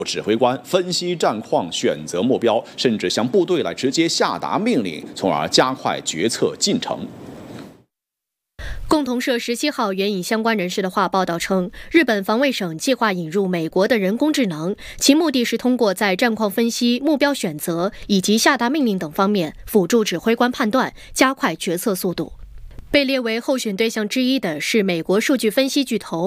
指挥官分析战况、选择目标，甚至向部队来直接下达命令，从而加快决策进程。 共同社17号援引相关人士的话报道称，日本防卫省计划引入美国的人工智能，其目的是通过在战况分析、目标选择以及下达命令等方面辅助指挥官判断，加快决策速度。被列为候选对象之一的是美国数据分析巨头